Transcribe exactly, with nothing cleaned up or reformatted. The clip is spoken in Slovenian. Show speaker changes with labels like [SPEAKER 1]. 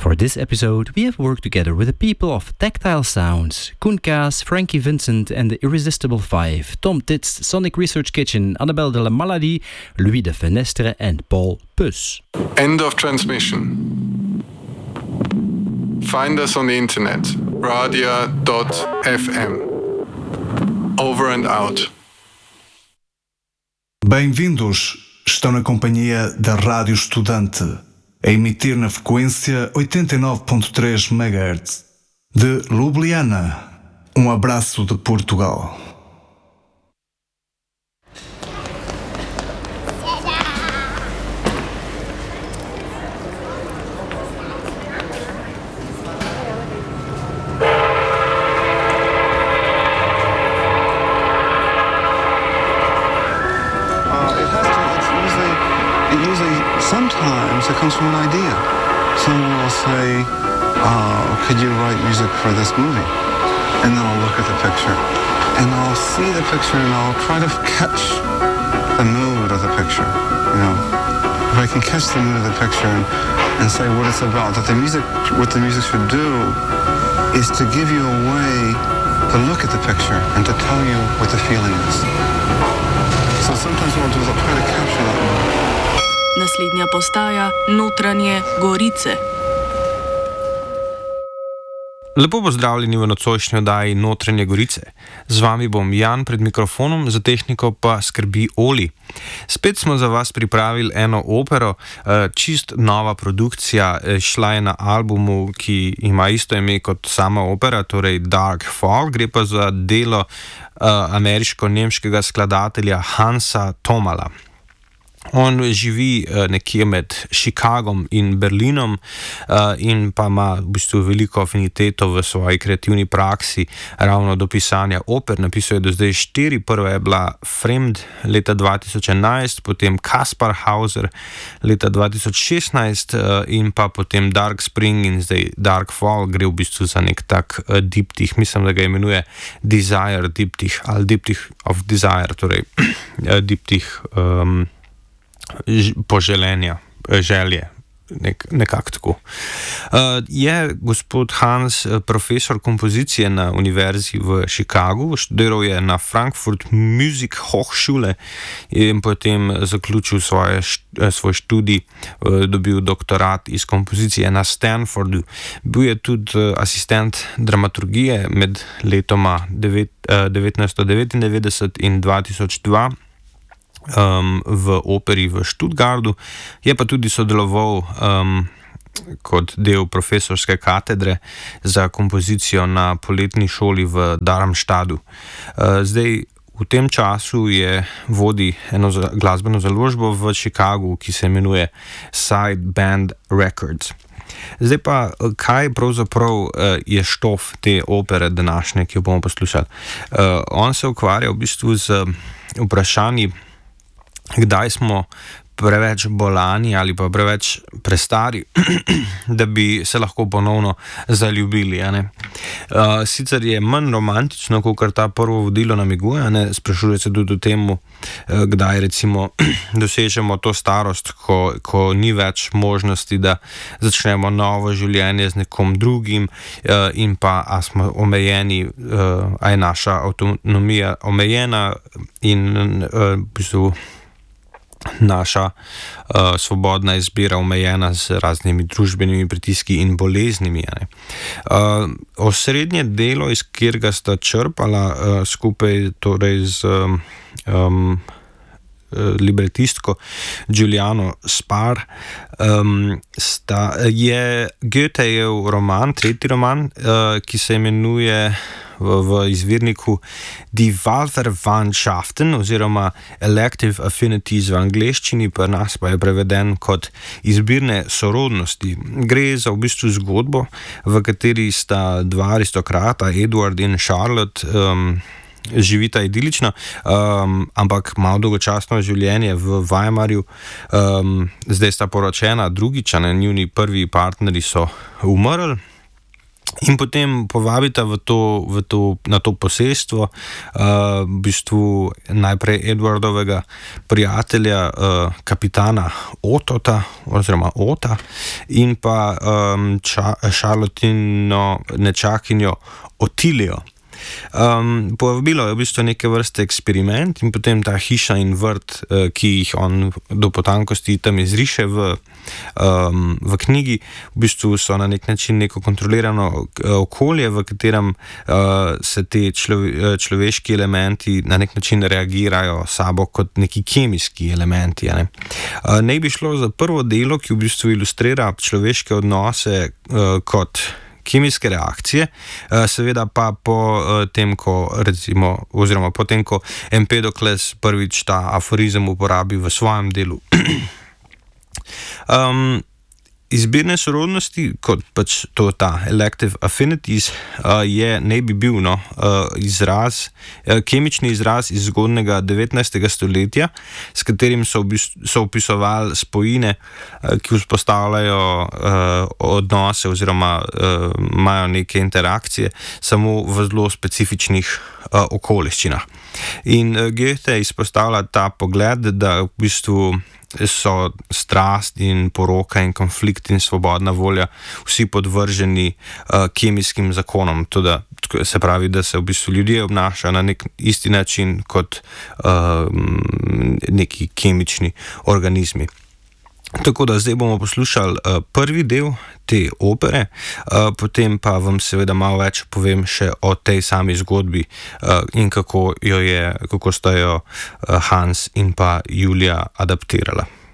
[SPEAKER 1] For this episode, we have worked together with the people of Tactile Sounds, Koen Kaas, Frankie Vincent and the Irresistible Five, Tom Titz, Sonic Research Kitchen, Annabelle de la Maladie, Louis de Fenestre and Paul Puss.
[SPEAKER 2] End of transmission. Find us on the internet, radia dot f m. Over and out.
[SPEAKER 3] Bem-vindos, estão na companhia da Rádio Estudante, a emitir na frequência oitenta e nove ponto três megahertz. De Ljubljana, um abraço de Portugal.
[SPEAKER 4] Sometimes it comes from an idea. Someone will say, uh, could you write music for this movie? And then I'll look at the picture. And I'll see the picture and I'll try to catch the mood of the picture. You know, if I can catch the mood of the picture and, and say what it's about, that the music, what the music should do is to give you a way to look at the picture and to tell you what the feeling is. So sometimes what I'll do is I'll try to capture that mood.
[SPEAKER 5] Naslednja postaja Notranje Gorice.
[SPEAKER 6] Lepo pozdravljeni v nocojšnji oddaji Notranje Gorice. Z vami bom Jan pred mikrofonom, za tehniko pa skrbi Oli. Spet smo za vas pripravili eno opero, čist nova produkcija, šla je na albumu, ki ima isto ime kot sama opera, torej Dark Fall, gre pa za delo ameriško-nemškega skladatelja Hansa Thomala. On živi uh, nekje med Chicagom in Berlinom uh, in pa ima v bistvu veliko afiniteto v svoji kreativni praksi ravno do pisanja oper. Napisal je do zdaj štiri, prva je bila Fremd leta dva tisoč enajst, potem Kaspar Hauser leta dva tisoč šestnajst uh, in pa potem Dark Spring in zdaj Dark Fall, gre v bistvu za nek tak uh, diptih, mislim, da ga imenuje Desire diptih ali diptih of Desire, torej uh, diptih um, poželenja, želje, nek, nekako tako. Uh, je gospod Hans profesor kompozicije na univerzi v Chicagu, študiral je na Frankfurt Music Hochschule in potem zaključil svoje, svoj študij, uh, dobil doktorat iz kompozicije na Stanfordu. Bil je tudi asistent dramaturgije med letoma devetnajststo devetindevetdeset in dva tisoč dva. Um, v operi v Stuttgartu, je pa tudi sodeloval um, kot del profesorske katedre za kompozicijo na poletni šoli v Darmstadtu. Uh, zdaj v tem času je vodi eno glasbeno založbo v Chicagu, ki se imenuje Side Band Records. Zdaj pa, kaj pravzaprav uh, je štof te opere današnje, ki jo bomo poslušali? Uh, on se ukvarja v bistvu z vprašanji, kdaj smo preveč bolani ali pa preveč prestari, da bi se lahko ponovno zaljubili. A ne? Uh, sicer je manj romantično, kot ta prvo vodilo namiguje, ne? Sprašuje se tudi o tem, uh, kdaj recimo dosežemo to starost, ko, ko ni več možnosti, da začnemo novo življenje z nekom drugim uh, in pa a smo omejeni, uh, a je naša avtonomija omejena in uh, v bistvu naša uh, svobodna izbira omejena z raznimi družbenimi pritiski in boleznimi. Uh, osrednje delo, iz katerega sta črpala uh, skupaj torej z um, libretistko Giuliano Spar, um, sta, je Goethejev roman, tretji roman, uh, ki se imenuje v, v izvirniku Die Wahlverwandtschaften oziroma Elective Affinities v angleščini, pri nas pa je preveden kot izbirne sorodnosti. Gre za v bistvu zgodbo, v kateri sta dva aristokrata, Edward in Charlotte, um, živita idilično, um, ampak malo dolgočasno življenje v Weimarju. Um, zdaj sta poročena drugič, ne, njuni prvi partnerji so umrli. In potem povabita v to, v to, na to posestvo uh, v bistvu najprej Edwardovega prijatelja, uh, kapitana Otota, oziroma Ota, in pa um, Charlottino nečakinjo Otilijo. Um, povabilo je v bistvu neke vrste eksperiment in potem ta hiša in vrt, uh, ki jih on do potankosti tam izriše v, um, v knjigi, v bistvu so na nek način neko kontrolirano okolje, v katerem uh, se te člove, človeški elementi na nek način reagirajo sabo kot neki kemijski elementi. Ne? Uh, ne bi šlo za prvo delo, ki v bistvu ilustrira človeške odnose uh, kot kemijske reakcije, seveda pa po tem, ko recimo, oziroma po tem, ko Empedokles prvič ta aforizem uporabi v svojem delu. um, Izbirne sorodnosti, kot pač to ta elective affinities, uh, je ne bi bil no, uh, izraz, uh, kemični izraz iz zgodnega devetnajstega stoletja, s katerim so, so opisovali spojine, uh, ki vzpostavljajo uh, odnose oziroma uh, imajo neke interakcije samo v zelo specifičnih uh, okoliščinah. In uh, Goethe izpostavlja ta pogled, da v bistvu so strast in poroka in konflikt in svobodna volja vsi podvrženi uh, kemijskim zakonom. Tudi, se pravi, da se v bistvu ljudje obnašajo na nek isti način kot uh, neki kemični organizmi. Tako da zdaj bomo poslušali uh, prvi del te opere, uh, potem pa vam seveda malo več povem še o tej sami zgodbi uh, in kako jo je, kako sta jo uh, Hans in pa Julija adaptirala.